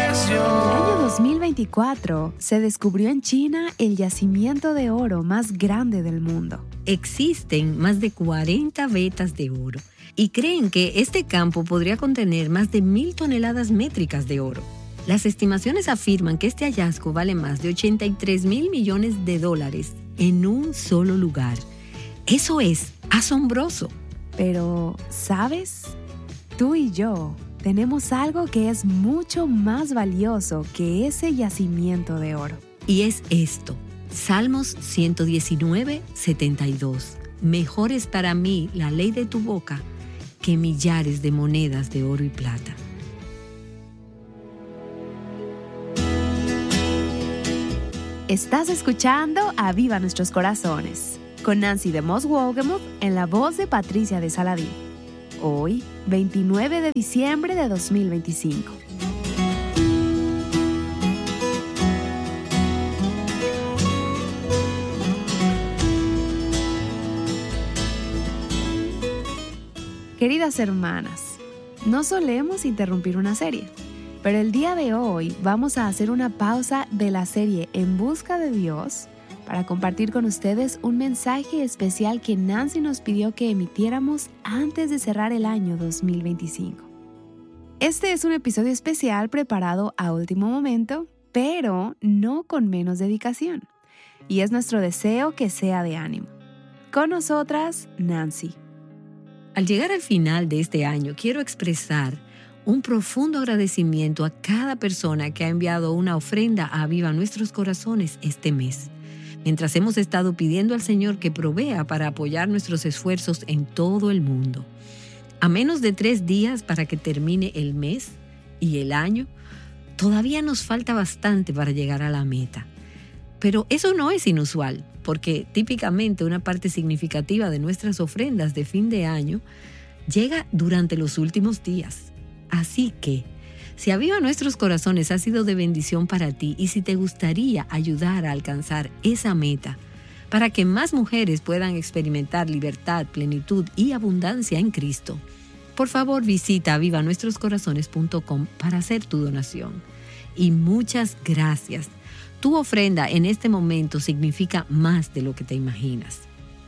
En el año 2024 se descubrió en China el yacimiento de oro más grande del mundo. Existen más de 40 vetas de oro y creen que este campo podría contener más de 1,000 toneladas métricas de oro. Las estimaciones afirman que este hallazgo vale más de $83,000 millones en un solo lugar. Eso es asombroso. Pero, ¿sabes? Tú y yo tenemos algo que es mucho más valioso que ese yacimiento de oro. Y es esto. Salmos 119, 72. Mejor es para mí la ley de tu boca que millares de monedas de oro y plata. Estás escuchando Aviva Nuestros Corazones, con Nancy de Moss Wolgemuth en la voz de Patricia de Saladín. Hoy, 29 de diciembre de 2025. Queridas hermanas, no solemos interrumpir una serie, pero el día de hoy vamos a hacer una pausa de la serie En Busca de Dios para compartir con ustedes un mensaje especial que Nancy nos pidió que emitiéramos antes de cerrar el año 2025. Este es un episodio especial preparado a último momento, pero no con menos dedicación. Y es nuestro deseo que sea de ánimo. Con nosotras, Nancy. Al llegar al final de este año, quiero expresar un profundo agradecimiento a cada persona que ha enviado una ofrenda a Aviva Nuestros Corazones este mes. Mientras hemos estado pidiendo al Señor que provea para apoyar nuestros esfuerzos en todo el mundo. A menos de 3 días para que termine el mes y el año, todavía nos falta bastante para llegar a la meta. Pero eso no es inusual, porque típicamente una parte significativa de nuestras ofrendas de fin de año llega durante los últimos días. Así que, si Aviva Nuestros Corazones ha sido de bendición para ti y si te gustaría ayudar a alcanzar esa meta, para que más mujeres puedan experimentar libertad, plenitud y abundancia en Cristo, por favor visita avivanuestroscorazones.com para hacer tu donación. Y muchas gracias. Tu ofrenda en este momento significa más de lo que te imaginas.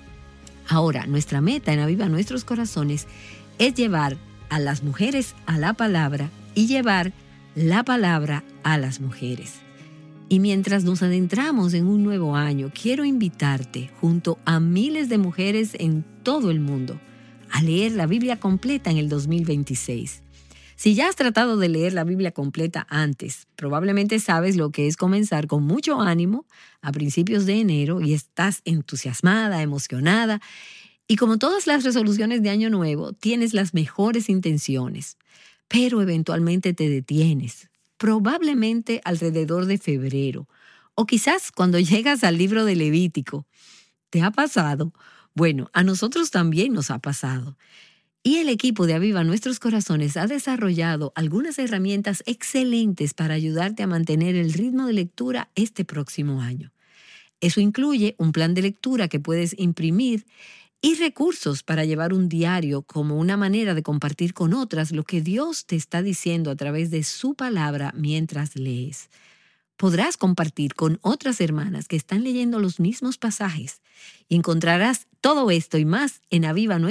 Ahora, nuestra meta en Aviva Nuestros Corazones es llevar a las mujeres a la palabra y llevar la palabra a las mujeres. Y mientras nos adentramos en un nuevo año, quiero invitarte, junto a miles de mujeres en todo el mundo, a leer la Biblia completa en el 2026. Si ya has tratado de leer la Biblia completa antes, probablemente sabes lo que es comenzar con mucho ánimo a principios de enero y estás entusiasmada, emocionada. Y como todas las resoluciones de Año Nuevo, tienes las mejores intenciones, pero eventualmente te detienes, probablemente alrededor de febrero, o quizás cuando llegas al libro de Levítico. ¿Te ha pasado? Bueno, a nosotros también nos ha pasado. Y el equipo de Aviva Nuestros Corazones ha desarrollado algunas herramientas excelentes para ayudarte a mantener el ritmo de lectura este próximo año. Eso incluye un plan de lectura que puedes imprimir y recursos para llevar un diario como una manera de compartir con otras lo que Dios te está diciendo a través de su palabra mientras lees. Podrás compartir con otras hermanas que están leyendo los mismos pasajes y encontrarás todo esto y más en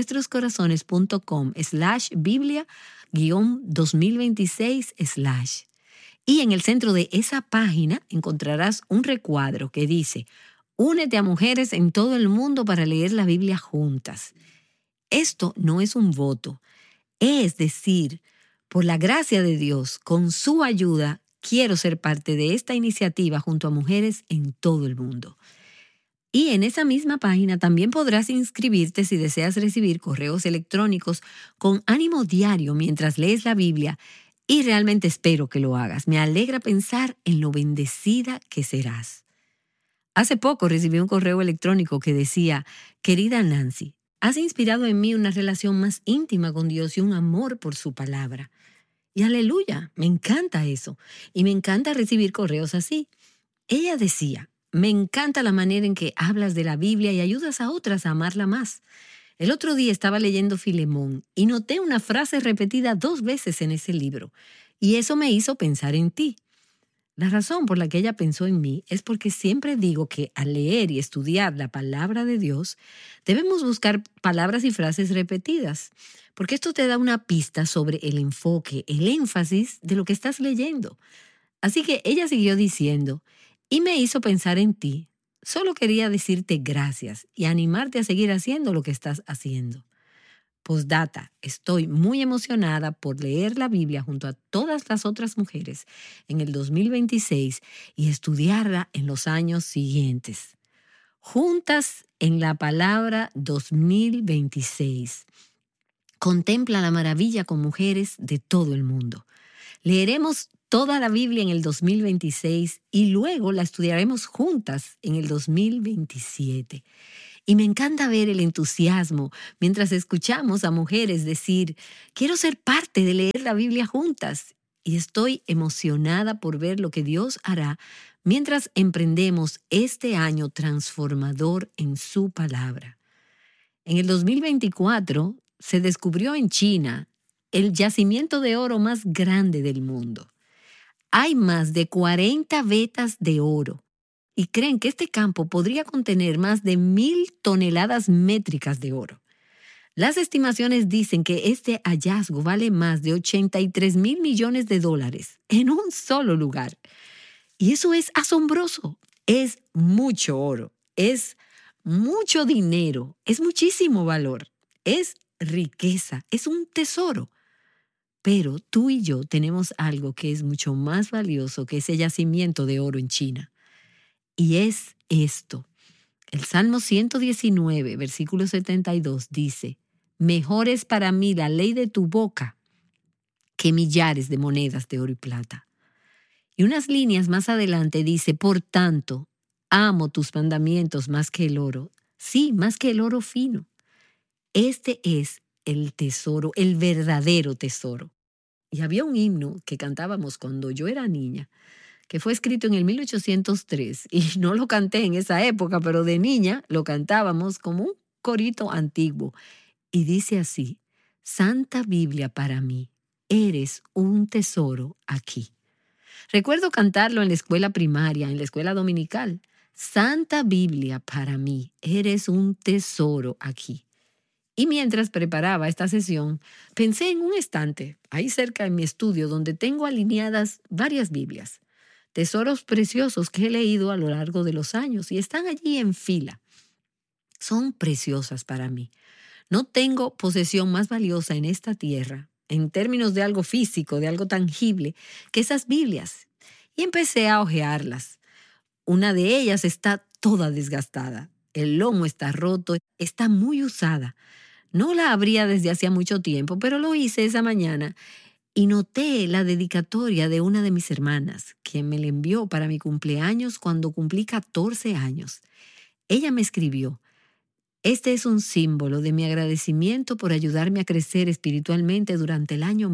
avivanuestroscorazones.com/biblia-2026/ Y en el centro de esa página encontrarás un recuadro que dice: Únete a mujeres en todo el mundo para leer la Biblia juntas. Esto no es un voto, es decir, por la gracia de Dios, con su ayuda, quiero ser parte de esta iniciativa junto a mujeres en todo el mundo. Y en esa misma página también podrás inscribirte si deseas recibir correos electrónicos con ánimo diario mientras lees la Biblia, y realmente espero que lo hagas. Me alegra pensar en lo bendecida que serás. Hace poco recibí un correo electrónico que decía: Querida Nancy, has inspirado en mí una relación más íntima con Dios y un amor por su palabra. Y aleluya, me encanta eso. Y me encanta recibir correos así. Ella decía: me encanta la manera en que hablas de la Biblia y ayudas a otras a amarla más. El otro día estaba leyendo Filemón y noté una frase repetida 2 veces en ese libro. Y eso me hizo pensar en ti. La razón por la que ella pensó en mí es porque siempre digo que al leer y estudiar la palabra de Dios, debemos buscar palabras y frases repetidas, porque esto te da una pista sobre el enfoque, el énfasis de lo que estás leyendo. Así que ella siguió diciendo, y me hizo pensar en ti. Solo quería decirte gracias y animarte a seguir haciendo lo que estás haciendo. Postdata, estoy muy emocionada por leer la Biblia junto a todas las otras mujeres en el 2026 y estudiarla en los años siguientes. Juntas en la palabra 2026. Contempla la maravilla con mujeres de todo el mundo. Leeremos toda la Biblia en el 2026 y luego la estudiaremos juntas en el 2027. Y me encanta ver el entusiasmo mientras escuchamos a mujeres decir, quiero ser parte de leer la Biblia juntas. Y estoy emocionada por ver lo que Dios hará mientras emprendemos este año transformador en su palabra. En el 2024 se descubrió en China el yacimiento de oro más grande del mundo. Hay más de 40 vetas de oro. Y creen que este campo podría contener más de 1,000 toneladas métricas de oro. Las estimaciones dicen que este hallazgo vale más de 83,000 millones de dólares en un solo lugar. Y eso es asombroso. Es mucho oro, es mucho dinero, es muchísimo valor, es riqueza, es un tesoro. Pero tú y yo tenemos algo que es mucho más valioso que ese yacimiento de oro en China. Y es esto. El Salmo 119, versículo 72 dice, mejor es para mí la ley de tu boca que millares de monedas de oro y plata. Y unas líneas más adelante dice, por tanto, amo tus mandamientos más que el oro. Sí, más que el oro fino. Este es el tesoro, el verdadero tesoro. Y había un himno que cantábamos cuando yo era niña, que fue escrito en el 1803, y no lo canté en esa época, pero de niña lo cantábamos como un corito antiguo. Y dice así, Santa Biblia para mí, eres un tesoro aquí. Recuerdo cantarlo en la escuela primaria, en la escuela dominical. Santa Biblia para mí, eres un tesoro aquí. Y mientras preparaba esta sesión, pensé en un estante, ahí cerca en mi estudio, donde tengo alineadas varias Biblias. Tesoros preciosos que he leído a lo largo de los años y están allí en fila. Son preciosas para mí. No tengo posesión más valiosa en esta tierra, en términos de algo físico, de algo tangible, que esas Biblias. Y empecé a hojearlas. Una de ellas está toda desgastada. El lomo está roto, está muy usada. No la abría desde hacía mucho tiempo, pero lo hice esa mañana. Y noté la dedicatoria de una de mis hermanas, quien me la envió para mi cumpleaños cuando cumplí 14 años. Ella me escribió, este es un símbolo de mi agradecimiento por ayudarme a crecer espiritualmente durante el año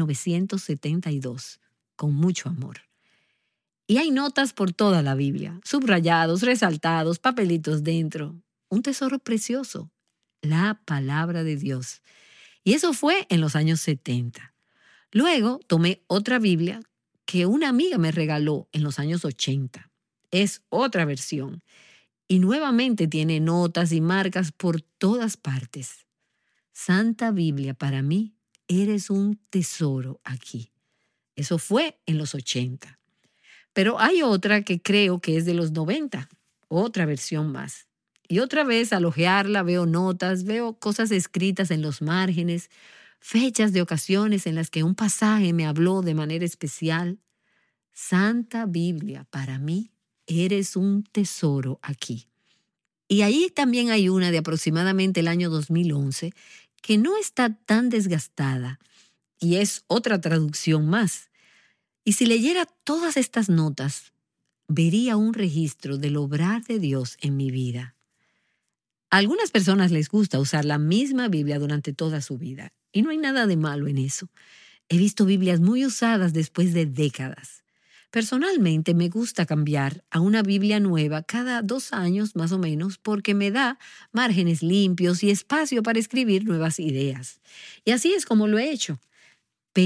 1972, con mucho amor. Y hay notas por toda la Biblia, subrayados, resaltados, papelitos dentro. Un tesoro precioso, la palabra de Dios. Y eso fue en los años 70. Luego tomé otra Biblia que una amiga me regaló en los años 80. Es otra versión. Y nuevamente tiene notas y marcas por todas partes. Santa Biblia para mí, eres un tesoro aquí. Eso fue en los 80. Pero hay otra que creo que es de los 90. Otra versión más. Y otra vez al hojearla veo notas, veo cosas escritas en los márgenes, fechas de ocasiones en las que un pasaje me habló de manera especial. Santa Biblia, para mí, eres un tesoro aquí. Y ahí también hay una de aproximadamente el año 2011 que no está tan desgastada y es otra traducción más. Y si leyera todas estas notas, vería un registro del obrar de Dios en mi vida. A algunas personas les gusta usar la misma Biblia durante toda su vida. Y no hay nada de malo en eso. He visto Biblias muy usadas después de décadas. Personalmente me gusta cambiar a una Biblia nueva cada 2 años más o menos porque me da márgenes limpios y espacio para escribir nuevas ideas. Y así es como lo he hecho. Pero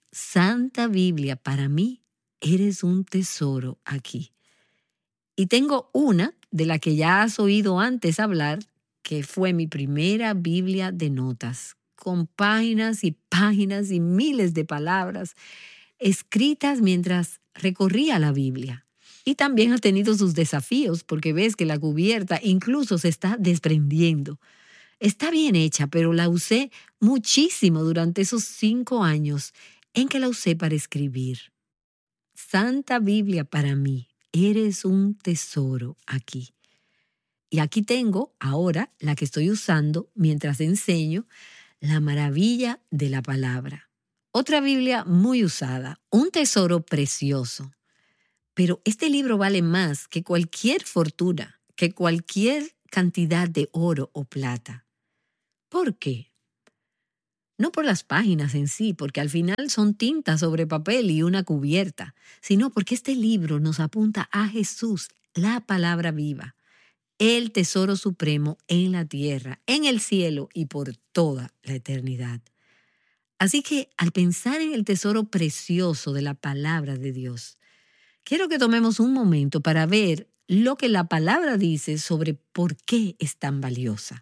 Santa Biblia, para mí, eres un tesoro aquí. Y tengo una de la que ya has oído antes hablar, que fue mi primera Biblia de notas, con páginas y páginas y miles de palabras escritas mientras recorría la Biblia. Y también ha tenido sus desafíos, porque ves que la cubierta incluso se está desprendiendo. Está bien hecha, pero la usé muchísimo durante esos 5 años en que la usé para escribir. Santa Biblia para mí, eres un tesoro aquí. Y aquí tengo ahora la que estoy usando mientras enseño, La maravilla de la palabra. Otra Biblia muy usada, un tesoro precioso. Pero este libro vale más que cualquier fortuna, que cualquier cantidad de oro o plata. ¿Por qué? No por las páginas en sí, porque al final son tinta sobre papel y una cubierta, sino porque este libro nos apunta a Jesús, la palabra viva, el tesoro supremo en la tierra, en el cielo y por toda la eternidad. Así que al pensar en el tesoro precioso de la palabra de Dios, quiero que tomemos un momento para ver lo que la palabra dice sobre por qué es tan valiosa.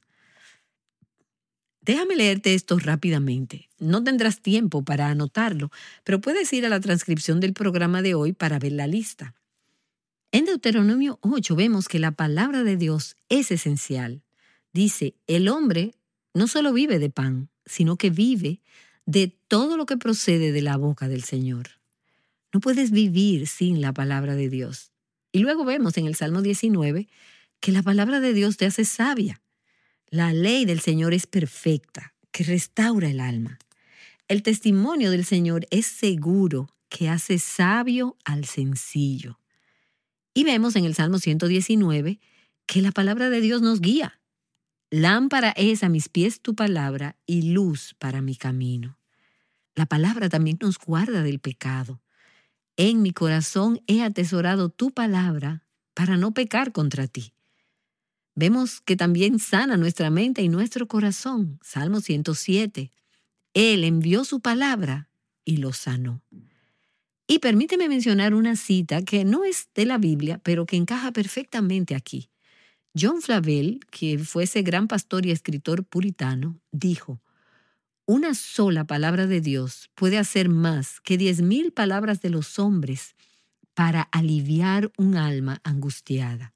Déjame leerte esto rápidamente. No tendrás tiempo para anotarlo, pero puedes ir a la transcripción del programa de hoy para ver la lista. En Deuteronomio 8 vemos que la palabra de Dios es esencial. Dice, el hombre no solo vive de pan, sino que vive de todo lo que procede de la boca del Señor. No puedes vivir sin la palabra de Dios. Y luego vemos en el Salmo 19 que la palabra de Dios te hace sabia. La ley del Señor es perfecta, que restaura el alma. El testimonio del Señor es seguro, que hace sabio al sencillo. Y vemos en el Salmo 119 que la palabra de Dios nos guía. Lámpara es a mis pies tu palabra y luz para mi camino. La palabra también nos guarda del pecado. En mi corazón he atesorado tu palabra para no pecar contra ti. Vemos que también sana nuestra mente y nuestro corazón. Salmo 107. Él envió su palabra y lo sanó. Y permíteme mencionar una cita que no es de la Biblia, pero que encaja perfectamente aquí. John Flavel, que fue ese gran pastor y escritor puritano, dijo, una sola palabra de Dios puede hacer más que 10,000 palabras de los hombres para aliviar un alma angustiada.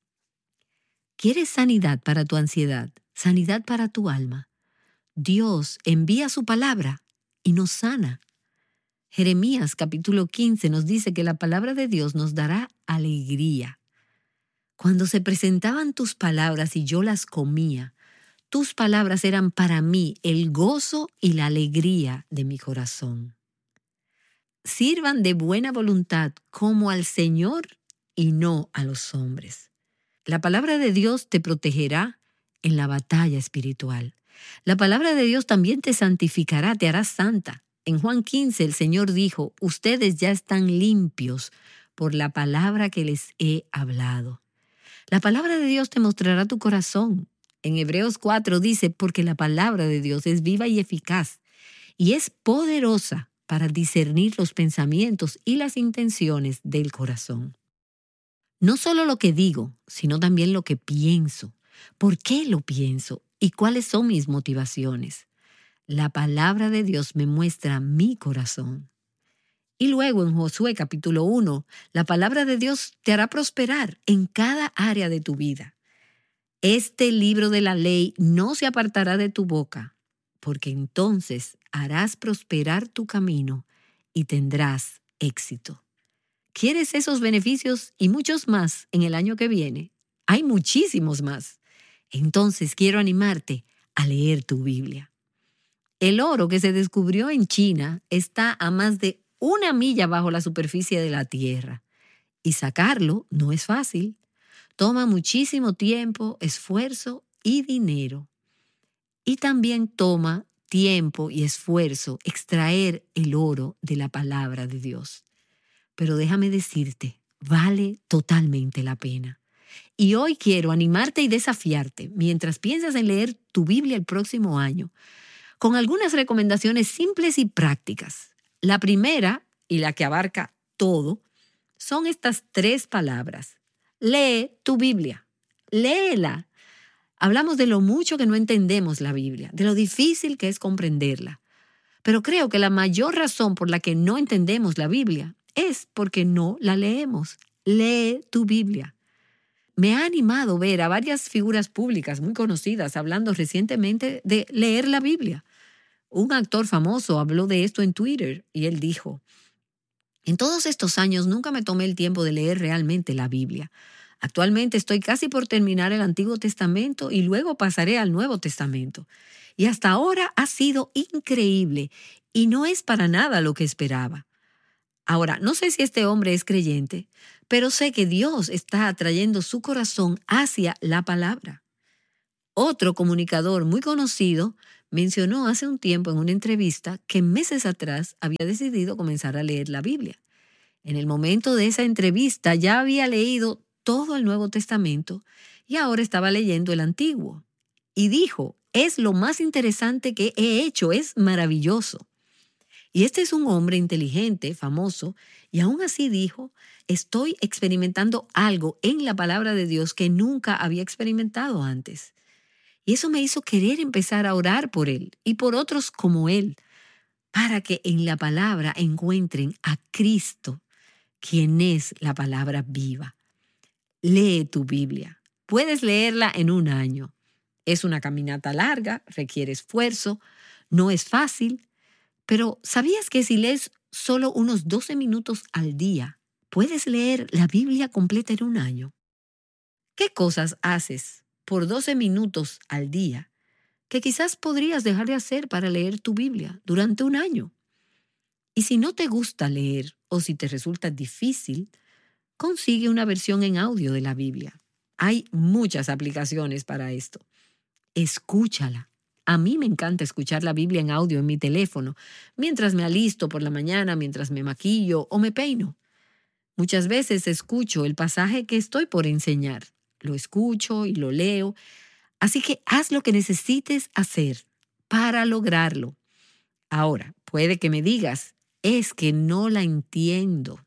¿Quieres sanidad para tu ansiedad? ¿Sanidad para tu alma? Dios envía su palabra y nos sana. Jeremías capítulo 15 nos dice que la palabra de Dios nos dará alegría. Cuando se presentaban tus palabras y yo las comía, tus palabras eran para mí el gozo y la alegría de mi corazón. Sirvan de buena voluntad como al Señor y no a los hombres. La palabra de Dios te protegerá en la batalla espiritual. La palabra de Dios también te santificará, te hará santa. En Juan 15 el Señor dijo, ustedes ya están limpios por la palabra que les he hablado. La palabra de Dios te mostrará tu corazón. En Hebreos 4 dice, porque la palabra de Dios es viva y eficaz y es poderosa para discernir los pensamientos y las intenciones del corazón. No solo lo que digo, sino también lo que pienso. ¿Por qué lo pienso? ¿Y cuáles son mis motivaciones? La palabra de Dios me muestra mi corazón. Y luego en Josué capítulo 1, la palabra de Dios te hará prosperar en cada área de tu vida. Este libro de la ley no se apartará de tu boca, porque entonces harás prosperar tu camino y tendrás éxito. ¿Quieres esos beneficios y muchos más en el año que viene? Hay muchísimos más. Entonces quiero animarte a leer tu Biblia. El oro que se descubrió en China está a más de 1 milla bajo la superficie de la tierra. Y sacarlo no es fácil. Toma muchísimo tiempo, esfuerzo y dinero. Y también toma tiempo y esfuerzo extraer el oro de la palabra de Dios. Pero déjame decirte, vale totalmente la pena. Y hoy quiero animarte y desafiarte, mientras piensas en leer tu Biblia el próximo año, con algunas recomendaciones simples y prácticas. La primera, y la que abarca todo, son estas 3 palabras. Lee tu Biblia. Léela. Hablamos de lo mucho que no entendemos la Biblia, de lo difícil que es comprenderla. Pero creo que la mayor razón por la que no entendemos la Biblia es porque no la leemos. Lee tu Biblia. Me ha animado ver a varias figuras públicas muy conocidas hablando recientemente de leer la Biblia. Un actor famoso habló de esto en Twitter y él dijo: en todos estos años nunca me tomé el tiempo de leer realmente la Biblia. Actualmente estoy casi por terminar el Antiguo Testamento y luego pasaré al Nuevo Testamento. Y hasta ahora ha sido increíble y no es para nada lo que esperaba. Ahora, no sé si este hombre es creyente, pero sé que Dios está atrayendo su corazón hacia la palabra. Otro comunicador muy conocido mencionó hace un tiempo en una entrevista que meses atrás había decidido comenzar a leer la Biblia. En el momento de esa entrevista ya había leído todo el Nuevo Testamento y ahora estaba leyendo el Antiguo. Y dijo: es lo más interesante que he hecho, es maravilloso. Y este es un hombre inteligente, famoso, y aún así dijo: estoy experimentando algo en la palabra de Dios que nunca había experimentado antes. Y eso me hizo querer empezar a orar por él y por otros como él, para que en la palabra encuentren a Cristo, quien es la palabra viva. Lee tu Biblia. Puedes leerla en un año. Es una caminata larga, requiere esfuerzo, no es fácil, pero ¿sabías que si lees solo unos 12 minutos al día, puedes leer la Biblia completa en un año? ¿Qué cosas haces por 12 minutos al día que quizás podrías dejar de hacer para leer tu Biblia durante un año? Y si no te gusta leer o si te resulta difícil, consigue una versión en audio de la Biblia. Hay muchas aplicaciones para esto. Escúchala. A mí me encanta escuchar la Biblia en audio en mi teléfono, mientras me alisto por la mañana, mientras me maquillo o me peino. Muchas veces escucho el pasaje que estoy por enseñar. Lo escucho y lo leo. Así que haz lo que necesites hacer para lograrlo. Ahora, puede que me digas: es que no la entiendo.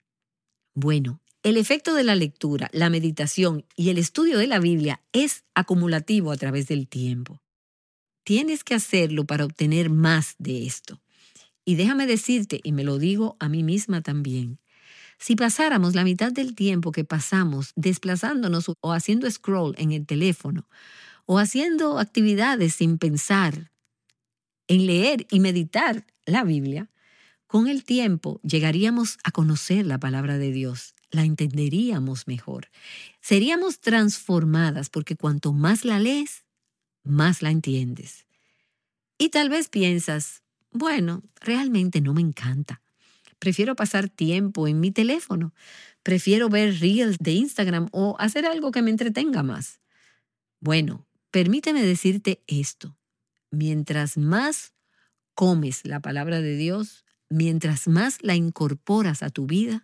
Bueno, el efecto de la lectura, la meditación y el estudio de la Biblia es acumulativo a través del tiempo. Tienes que hacerlo para obtener más de esto. Y déjame decirte, y me lo digo a mí misma también, si pasáramos la mitad del tiempo que pasamos desplazándonos o haciendo scroll en el teléfono o haciendo actividades sin pensar en leer y meditar la Biblia, con el tiempo llegaríamos a conocer la palabra de Dios, la entenderíamos mejor. Seríamos transformadas porque cuanto más la lees, más la entiendes. Y tal vez piensas: bueno, realmente no me encanta. Prefiero pasar tiempo en mi teléfono. Prefiero ver reels de Instagram o hacer algo que me entretenga más. Bueno, permíteme decirte esto. Mientras más comes la palabra de Dios, mientras más la incorporas a tu vida,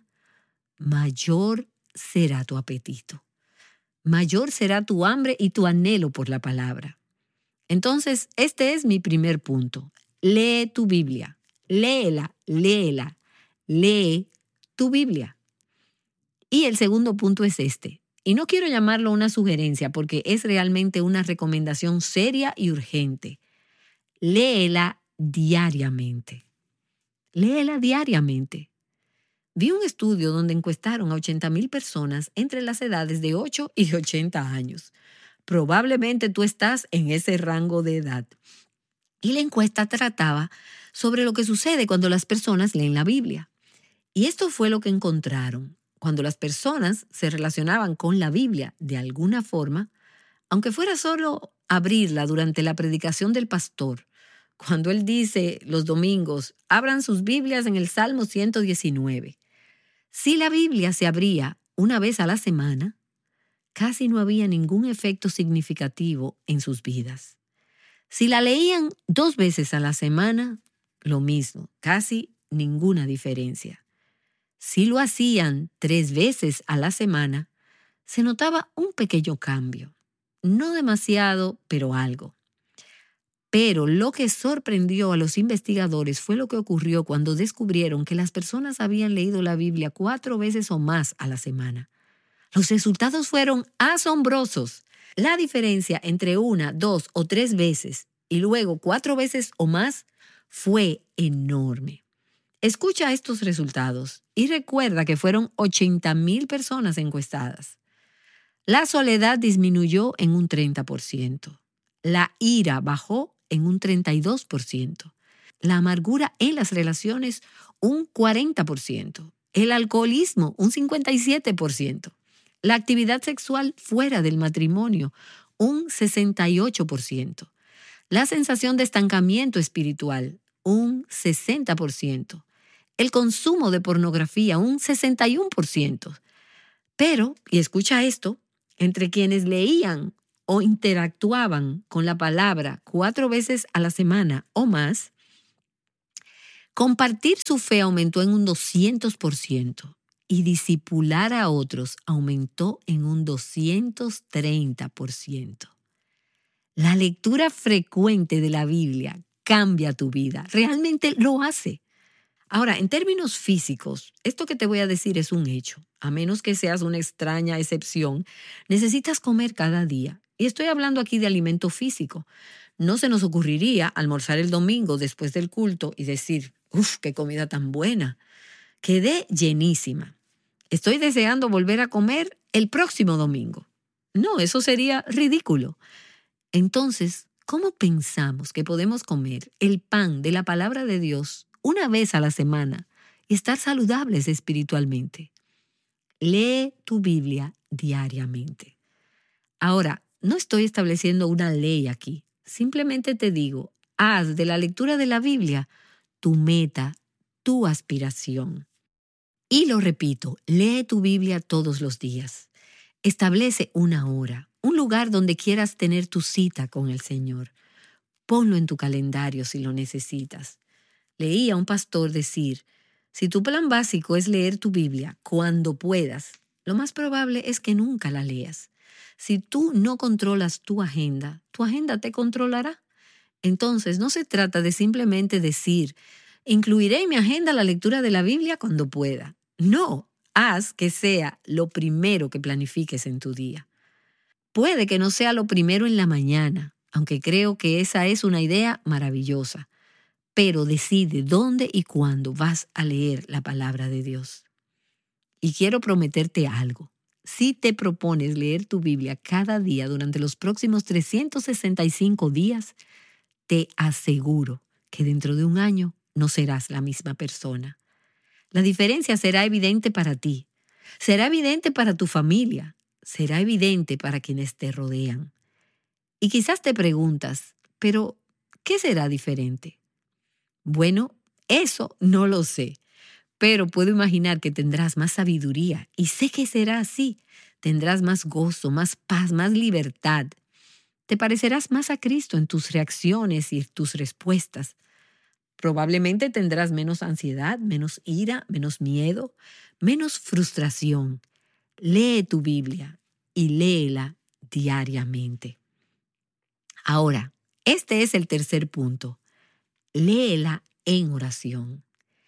mayor será tu apetito. Mayor será tu hambre y tu anhelo por la palabra. Entonces, este es mi primer punto. Lee tu Biblia. Léela, léela. Lee tu Biblia. Y el segundo punto es este. Y no quiero llamarlo una sugerencia porque es realmente una recomendación seria y urgente. Léela diariamente. Léela diariamente. Vi un estudio donde encuestaron a 80,000 personas entre las edades de 8 y 80 años. Probablemente tú estás en ese rango de edad. Y la encuesta trataba sobre lo que sucede cuando las personas leen la Biblia. Y esto fue lo que encontraron. Cuando las personas se relacionaban con la Biblia de alguna forma, aunque fuera solo abrirla durante la predicación del pastor, cuando él dice los domingos: abran sus Biblias en el Salmo 119. Si la Biblia se abría una vez a la semana, casi no había ningún efecto significativo en sus vidas. Si la leían 2 veces a la semana, lo mismo, casi ninguna diferencia. Si lo hacían 3 veces a la semana, se notaba un pequeño cambio. No demasiado, pero algo. Pero lo que sorprendió a los investigadores fue lo que ocurrió cuando descubrieron que las personas habían leído la Biblia 4 veces o más a la semana. Los resultados fueron asombrosos. La diferencia entre 1, 2 o 3 veces y luego 4 veces o más fue enorme. Escucha estos resultados y recuerda que fueron 80,000 personas encuestadas. La soledad disminuyó en un 30%. La ira bajó en un 32%. La amargura en las relaciones un 40%. El alcoholismo un 57%. La actividad sexual fuera del matrimonio un 68%. La sensación de estancamiento espiritual un 60%. El consumo de pornografía un 61%. Pero, y escucha esto, entre quienes leían o interactuaban con la palabra 4 veces a la semana o más, compartir su fe aumentó en un 200% y discipular a otros aumentó en un 230%. La lectura frecuente de la Biblia cambia tu vida, realmente lo hace. Ahora, en términos físicos, esto que te voy a decir es un hecho. A menos que seas una extraña excepción, necesitas comer cada día. Y estoy hablando aquí de alimento físico. No se nos ocurriría almorzar el domingo después del culto y decir, ¡uf, qué comida tan buena! Quedé llenísima. Estoy deseando volver a comer el próximo domingo. No, eso sería ridículo. Entonces, ¿cómo pensamos que podemos comer el pan de la palabra de Dios una vez a la semana y estar saludables espiritualmente? Lee tu Biblia diariamente. Ahora, no estoy estableciendo una ley aquí. Simplemente te digo, haz de la lectura de la Biblia tu meta, tu aspiración. Y lo repito, lee tu Biblia todos los días. Establece una hora, un lugar donde quieras tener tu cita con el Señor. Ponlo en tu calendario si lo necesitas. Leí a un pastor decir, si tu plan básico es leer tu Biblia cuando puedas, lo más probable es que nunca la leas. Si tú no controlas tu agenda te controlará. Entonces, no se trata de simplemente decir, incluiré en mi agenda la lectura de la Biblia cuando pueda. No, haz que sea lo primero que planifiques en tu día. Puede que no sea lo primero en la mañana, aunque creo que esa es una idea maravillosa. Pero decide dónde y cuándo vas a leer la palabra de Dios. Y quiero prometerte algo. Si te propones leer tu Biblia cada día durante los próximos 365 días, te aseguro que dentro de un año no serás la misma persona. La diferencia será evidente para ti, será evidente para tu familia, será evidente para quienes te rodean. Y quizás te preguntas, pero ¿qué será diferente? Bueno, eso no lo sé, pero puedo imaginar que tendrás más sabiduría y sé que será así. Tendrás más gozo, más paz, más libertad. Te parecerás más a Cristo en tus reacciones y tus respuestas. Probablemente tendrás menos ansiedad, menos ira, menos miedo, menos frustración. Lee tu Biblia y léela diariamente. Ahora, este es el tercer punto. Léela en oración.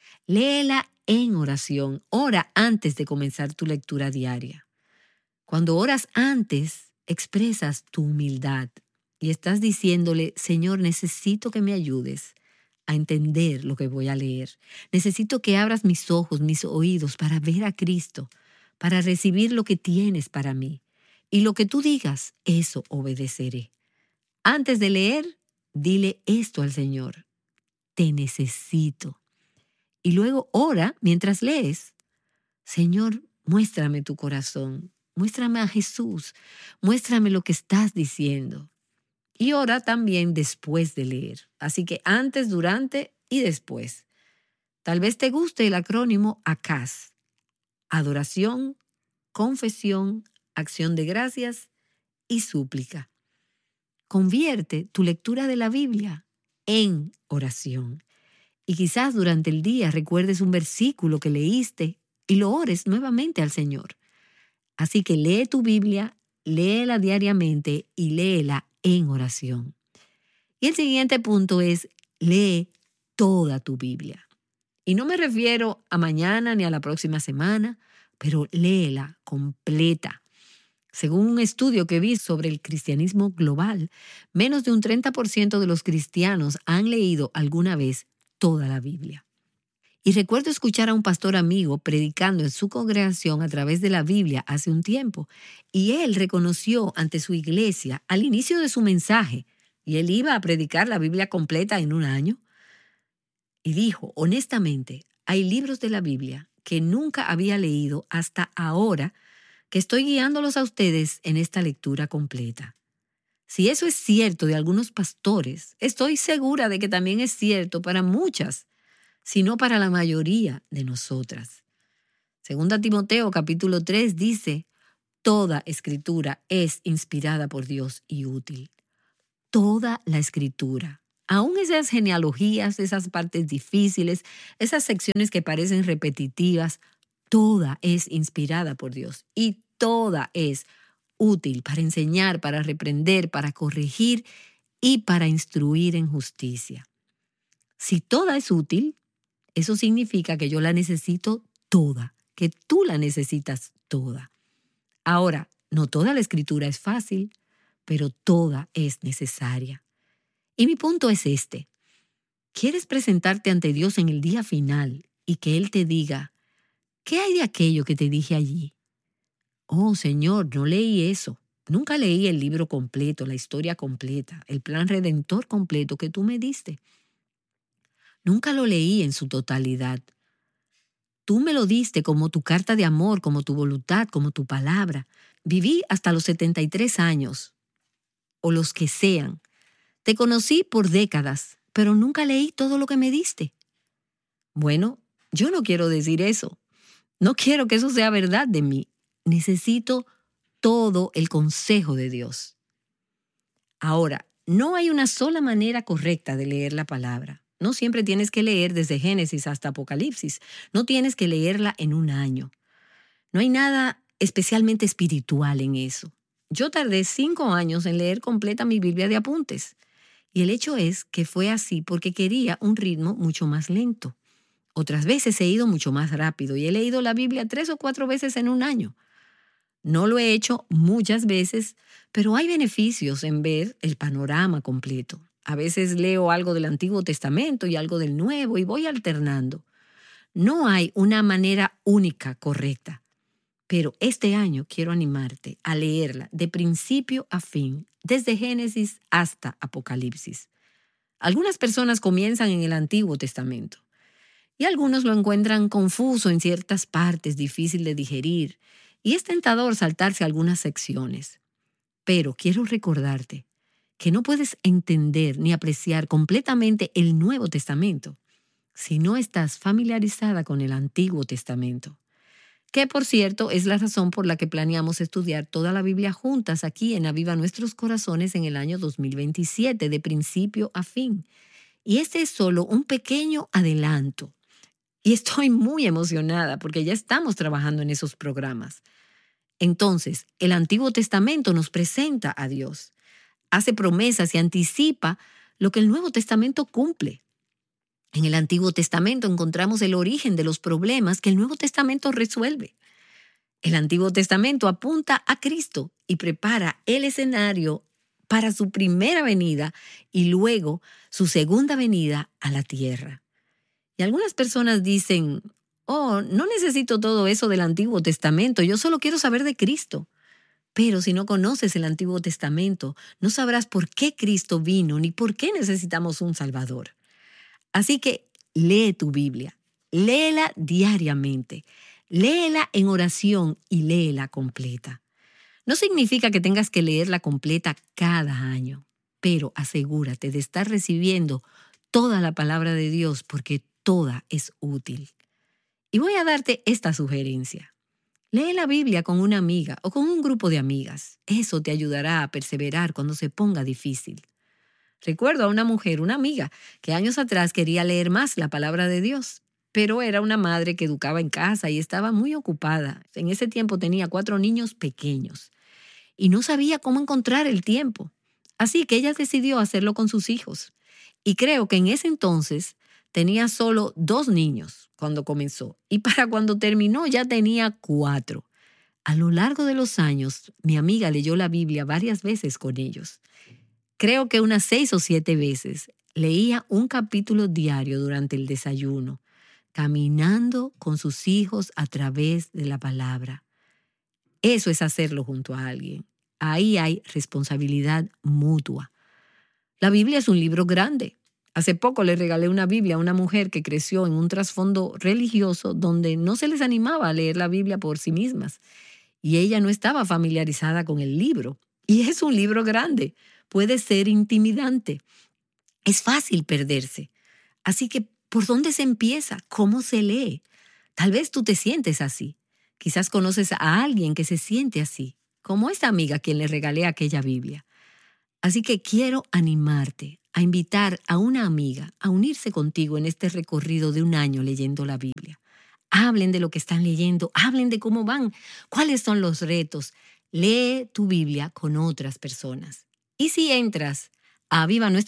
Léela en oración. Ora antes de comenzar tu lectura diaria. Cuando oras antes, expresas tu humildad y estás diciéndole, Señor, necesito que me ayudes a entender lo que voy a leer. Necesito que abras mis ojos, mis oídos para ver a Cristo, para recibir lo que tienes para mí. Y lo que tú digas, eso obedeceré. Antes de leer, dile esto al Señor. Te necesito. Y luego ora mientras lees. Señor, muéstrame tu corazón. Muéstrame a Jesús. Muéstrame lo que estás diciendo. Y ora también después de leer. Así que antes, durante y después. Tal vez te guste el acrónimo ACAS. Adoración, confesión, acción de gracias y súplica. Convierte tu lectura de la Biblia en oración. Y quizás durante el día recuerdes un versículo que leíste y lo ores nuevamente al Señor. Así que lee tu Biblia, léela diariamente y léela en oración. Y el siguiente punto es, lee toda tu Biblia. Y no me refiero a mañana ni a la próxima semana, pero léela completa. Según un estudio que vi sobre el cristianismo global, menos de un 30% de los cristianos han leído alguna vez toda la Biblia. Y recuerdo escuchar a un pastor amigo predicando en su congregación a través de la Biblia hace un tiempo, y él reconoció ante su iglesia al inicio de su mensaje, y él iba a predicar la Biblia completa en un año, y dijo, honestamente, hay libros de la Biblia que nunca había leído hasta ahora que estoy guiándolos a ustedes en esta lectura completa. Si eso es cierto de algunos pastores, estoy segura de que también es cierto para muchas, sino para la mayoría de nosotras. Segunda Timoteo capítulo 3 dice, toda escritura es inspirada por Dios y útil. Toda la escritura. Aún esas genealogías, esas partes difíciles, esas secciones que parecen repetitivas, toda es inspirada por Dios y toda es útil para enseñar, para reprender, para corregir y para instruir en justicia. Si toda es útil, eso significa que yo la necesito toda, que tú la necesitas toda. Ahora, no toda la escritura es fácil, pero toda es necesaria. Y mi punto es este. ¿Quieres presentarte ante Dios en el día final y que Él te diga, ¿qué hay de aquello que te dije allí? Oh, Señor, no leí eso. Nunca leí el libro completo, la historia completa, el plan redentor completo que tú me diste. Nunca lo leí en su totalidad. Tú me lo diste como tu carta de amor, como tu voluntad, como tu palabra. Viví hasta los 73 años, o los que sean. Te conocí por décadas, pero nunca leí todo lo que me diste. Bueno, yo no quiero decir eso. No quiero que eso sea verdad de mí. Necesito todo el consejo de Dios. Ahora, no hay una sola manera correcta de leer la palabra. No siempre tienes que leer desde Génesis hasta Apocalipsis. No tienes que leerla en un año. No hay nada especialmente espiritual en eso. Yo tardé 5 años en leer completa mi Biblia de apuntes. Y el hecho es que fue así porque quería un ritmo mucho más lento. Otras veces he ido mucho más rápido y he leído la Biblia 3 o 4 veces en un año. No lo he hecho muchas veces, pero hay beneficios en ver el panorama completo. A veces leo algo del Antiguo Testamento y algo del Nuevo y voy alternando. No hay una manera única correcta, pero este año quiero animarte a leerla de principio a fin, desde Génesis hasta Apocalipsis. Algunas personas comienzan en el Antiguo Testamento y algunos lo encuentran confuso en ciertas partes, difícil de digerir, y es tentador saltarse algunas secciones. Pero quiero recordarte que no puedes entender ni apreciar completamente el Nuevo Testamento si no estás familiarizada con el Antiguo Testamento, que por cierto es la razón por la que planeamos estudiar toda la Biblia juntas aquí en Aviva Nuestros Corazones en el año 2027, de principio a fin. Y este es solo un pequeño adelanto. Y estoy muy emocionada porque ya estamos trabajando en esos programas. Entonces, el Antiguo Testamento nos presenta a Dios, hace promesas y anticipa lo que el Nuevo Testamento cumple. En el Antiguo Testamento encontramos el origen de los problemas que el Nuevo Testamento resuelve. El Antiguo Testamento apunta a Cristo y prepara el escenario para su primera venida y luego su segunda venida a la tierra. Y algunas personas dicen, oh, no necesito todo eso del Antiguo Testamento, yo solo quiero saber de Cristo. Pero si no conoces el Antiguo Testamento, no sabrás por qué Cristo vino ni por qué necesitamos un Salvador. Así que lee tu Biblia, léela diariamente, léela en oración y léela completa. No significa que tengas que leerla completa cada año, pero asegúrate de estar recibiendo toda la palabra de Dios porque toda es útil. Y voy a darte esta sugerencia. Lee la Biblia con una amiga o con un grupo de amigas. Eso te ayudará a perseverar cuando se ponga difícil. Recuerdo a una mujer, una amiga, que años atrás quería leer más la palabra de Dios, pero era una madre que educaba en casa y estaba muy ocupada. En ese tiempo tenía 4 niños pequeños y no sabía cómo encontrar el tiempo. Así que ella decidió hacerlo con sus hijos. Y creo que en ese entonces tenía solo 2 niños cuando comenzó. Y para cuando terminó ya tenía 4. A lo largo de los años, mi amiga leyó la Biblia varias veces con ellos. Creo que unas 6 o 7 veces leía un capítulo diario durante el desayuno, caminando con sus hijos a través de la palabra. Eso es hacerlo junto a alguien. Ahí hay responsabilidad mutua. La Biblia es un libro grande. Hace poco le regalé una Biblia a una mujer que creció en un trasfondo religioso donde no se les animaba a leer la Biblia por sí mismas. Y ella no estaba familiarizada con el libro. Y es un libro grande. Puede ser intimidante. Es fácil perderse. Así que, ¿por dónde se empieza? ¿Cómo se lee? Tal vez tú te sientes así. Quizás conoces a alguien que se siente así, como esta amiga a quien le regalé aquella Biblia. Así que quiero animarte a invitar a una amiga a unirse contigo en este recorrido de un año leyendo la Biblia. Hablen de lo que están leyendo, hablen de cómo van, cuáles son los retos. Lee tu Biblia con otras personas. Y si entras a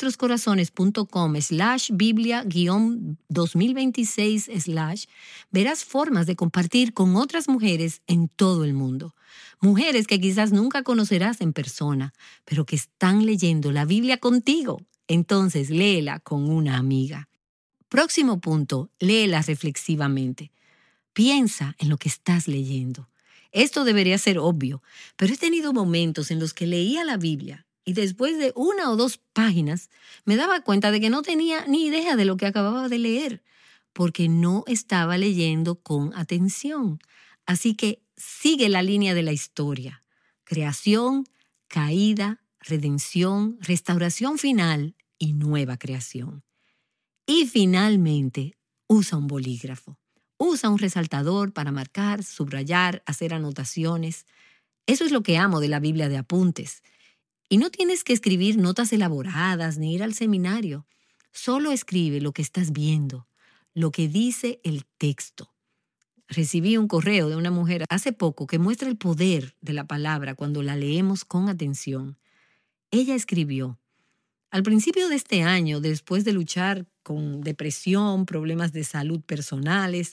avivanuestroscorazones.com/Biblia-2026/, verás formas de compartir con otras mujeres en todo el mundo. Mujeres que quizás nunca conocerás en persona, pero que están leyendo la Biblia contigo. Entonces, léela con una amiga. Próximo punto, léela reflexivamente. Piensa en lo que estás leyendo. Esto debería ser obvio, pero he tenido momentos en los que leía la Biblia y después de 1 o 2 páginas me daba cuenta de que no tenía ni idea de lo que acababa de leer, porque no estaba leyendo con atención. Así que sigue la línea de la historia. Creación, caída, redención, restauración final y nueva creación. Y finalmente, usa un bolígrafo. Usa un resaltador para marcar, subrayar, hacer anotaciones. Eso es lo que amo de la Biblia de apuntes. Y no tienes que escribir notas elaboradas ni ir al seminario. Solo escribe lo que estás viendo, lo que dice el texto. Recibí un correo de una mujer hace poco que muestra el poder de la palabra cuando la leemos con atención. Ella escribió: al principio de este año, después de luchar con depresión, problemas de salud personales,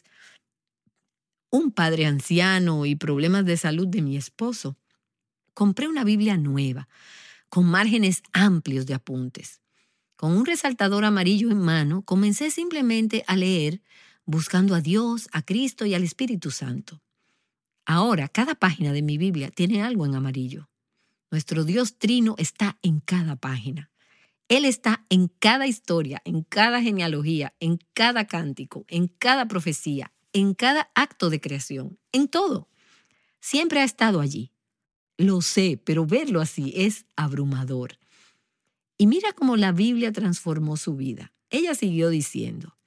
un padre anciano y problemas de salud de mi esposo, compré una Biblia nueva, con márgenes amplios de apuntes. Con un resaltador amarillo en mano, comencé simplemente a leer, buscando a Dios, a Cristo y al Espíritu Santo. Ahora, cada página de mi Biblia tiene algo en amarillo. Nuestro Dios Trino está en cada página. Él está en cada historia, en cada genealogía, en cada cántico, en cada profecía, en cada acto de creación, en todo. Siempre ha estado allí. Lo sé, pero verlo así es abrumador. Y mira cómo la Biblia transformó su vida. Ella siguió diciendo: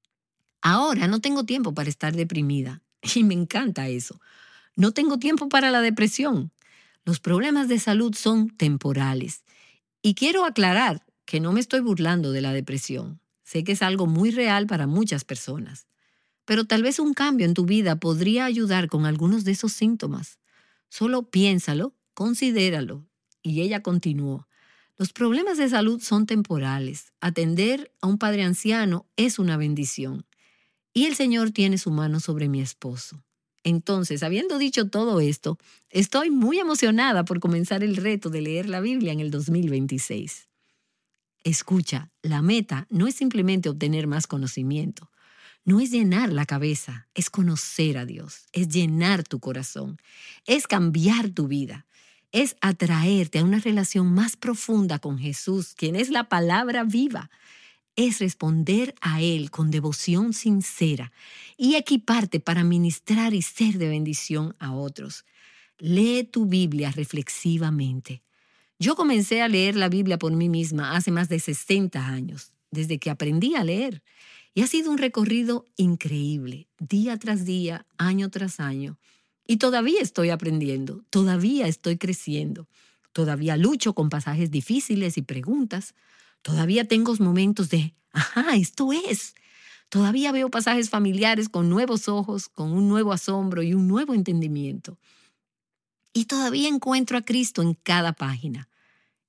ahora no tengo tiempo para estar deprimida. Y me encanta eso. No tengo tiempo para la depresión. Los problemas de salud son temporales. Y quiero aclarar que no me estoy burlando de la depresión. Sé que es algo muy real para muchas personas. Pero tal vez un cambio en tu vida podría ayudar con algunos de esos síntomas. Solo piénsalo, considéralo. Y ella continuó: los problemas de salud son temporales. Atender a un padre anciano es una bendición. Y el Señor tiene su mano sobre mi esposo. Entonces, habiendo dicho todo esto, estoy muy emocionada por comenzar el reto de leer la Biblia en el 2026. Escucha, la meta no es simplemente obtener más conocimiento. No es llenar la cabeza, es conocer a Dios, es llenar tu corazón, es cambiar tu vida, es atraerte a una relación más profunda con Jesús, quien es la palabra viva. Es responder a Él con devoción sincera y equiparte para ministrar y ser de bendición a otros. Lee tu Biblia reflexivamente. Yo comencé a leer la Biblia por mí misma hace más de 60 años, desde que aprendí a leer. Y ha sido un recorrido increíble, día tras día, año tras año. Y todavía estoy aprendiendo, todavía estoy creciendo, todavía lucho con pasajes difíciles y preguntas. Todavía tengo momentos de, esto es. Todavía veo pasajes familiares con nuevos ojos, con un nuevo asombro y un nuevo entendimiento. Y todavía encuentro a Cristo en cada página.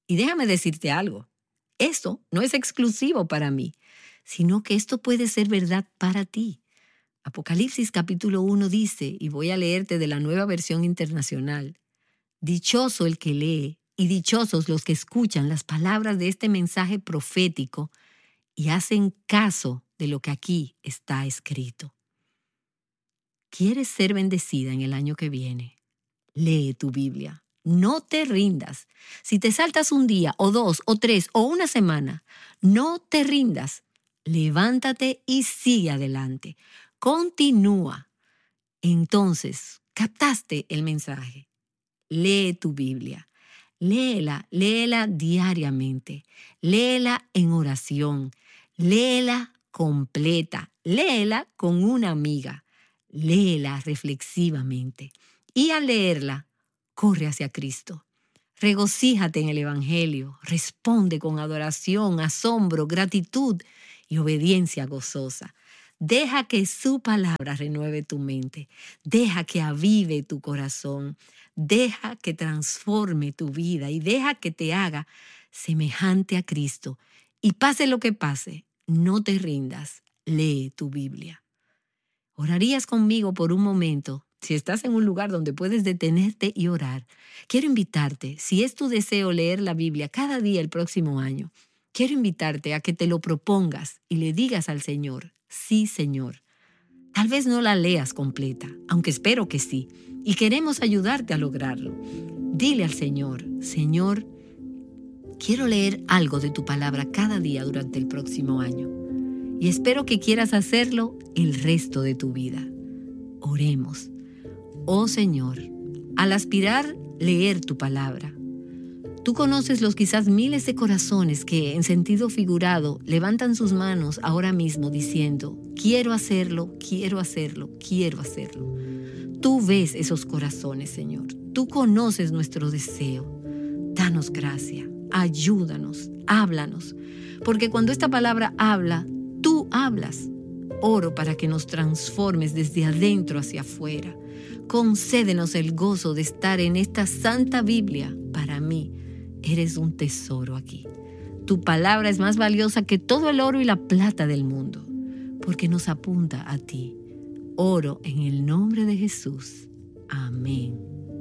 Y déjame decirte algo, esto no es exclusivo para mí, sino que esto puede ser verdad para ti. Apocalipsis capítulo 1 dice, y voy a leerte de la Nueva Versión Internacional, dichoso el que lee y dichosos los que escuchan las palabras de este mensaje profético y hacen caso de lo que aquí está escrito. ¿Quieres ser bendecida en el año que viene? Lee tu Biblia. No te rindas. Si te saltas un día, o 2, o 3, o una semana, no te rindas. Levántate y sigue adelante. Continúa. Entonces, captaste el mensaje. Lee tu Biblia. Léela diariamente. Léela en oración. Léela completa. Léela con una amiga. Léela reflexivamente. Y al leerla, corre hacia Cristo. Regocíjate en el Evangelio. Responde con adoración, asombro, gratitud y obediencia gozosa. Deja que su palabra renueve tu mente. Deja que avive tu corazón. Deja que transforme tu vida y deja que te haga semejante a Cristo. Y pase lo que pase, no te rindas. Lee tu Biblia. ¿Orarías conmigo por un momento? Si estás en un lugar donde puedes detenerte y orar, quiero invitarte, si es tu deseo leer la Biblia cada día el próximo año, quiero invitarte a que te lo propongas y le digas al Señor, sí, Señor. Tal vez no la leas completa, aunque espero que sí, y queremos ayudarte a lograrlo. Dile al Señor, Señor, quiero leer algo de tu palabra cada día durante el próximo año, y espero que quieras hacerlo el resto de tu vida. Oremos. Oh Señor, al aspirar leer tu palabra, tú conoces los quizás miles de corazones que, en sentido figurado, levantan sus manos ahora mismo diciendo, quiero hacerlo, quiero hacerlo, quiero hacerlo. Tú ves esos corazones, Señor. Tú conoces nuestro deseo. Danos gracia, ayúdanos, háblanos, porque cuando esta palabra habla, tú hablas. Oro para que nos transformes desde adentro hacia afuera. Concédenos el gozo de estar en esta santa Biblia. Para mí, eres un tesoro aquí. Tu palabra es más valiosa que todo el oro y la plata del mundo, porque nos apunta a ti. Oro en el nombre de Jesús. Amén.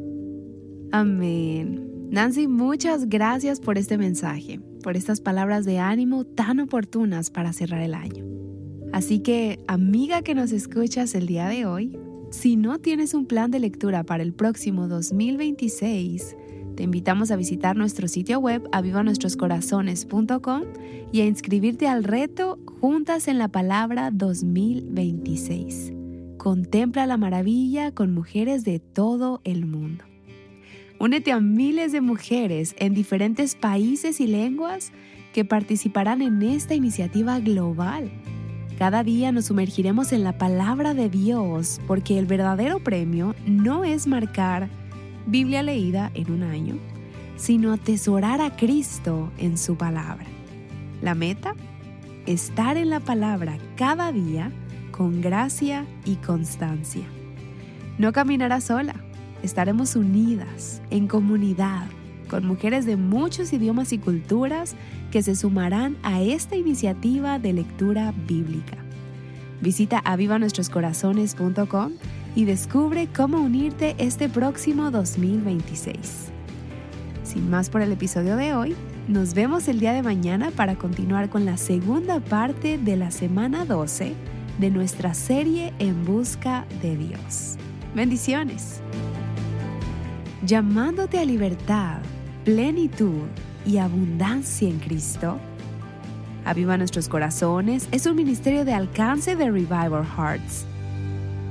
Amén. Nancy, muchas gracias por este mensaje, por estas palabras de ánimo tan oportunas para cerrar el año. Así que, amiga que nos escuchas el día de hoy, si no tienes un plan de lectura para el próximo 2026, te invitamos a visitar nuestro sitio web avivanuestroscorazones.com y a inscribirte al reto Juntas en la Palabra 2026. Contempla la maravilla con mujeres de todo el mundo. Únete a miles de mujeres en diferentes países y lenguas que participarán en esta iniciativa global. Cada día nos sumergiremos en la palabra de Dios porque el verdadero premio no es marcar Biblia leída en un año, sino atesorar a Cristo en su palabra. La meta, estar en la palabra cada día con gracia y constancia. No caminarás sola, estaremos unidas, en comunidad, con mujeres de muchos idiomas y culturas que se sumarán a esta iniciativa de lectura bíblica. Visita avivanuestroscorazones.com y descubre cómo unirte este próximo 2026. Sin más por el episodio de hoy, nos vemos el día de mañana para continuar con la segunda parte de la semana 12 de nuestra serie En Busca de Dios. Bendiciones. Llamándote a libertad, plenitud y abundancia en Cristo. Aviva Nuestros Corazones es un ministerio de alcance de Revival Hearts.